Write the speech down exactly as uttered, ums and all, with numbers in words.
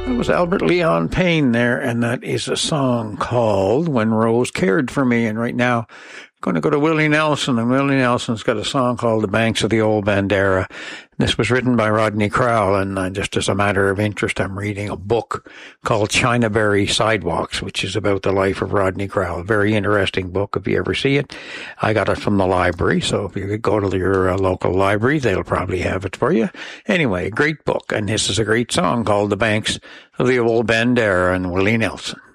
Was Albert Leon Payne there, and that is a song called When Rose Cared for Me. And right now, I'm going to go to Willie Nelson, and Willie Nelson's got a song called The Banks of the Old Bandera. This was written by Rodney Crowell, and uh, just as a matter of interest, I'm reading a book called Chinaberry Sidewalks, which is about the life of Rodney Crowell. A very interesting book if you ever see it. I got it from the library, so if you could go to your uh, local library, they'll probably have it for you. Anyway, great book, and this is a great song called The Banks of the Old Bandera, and Willie Nelson.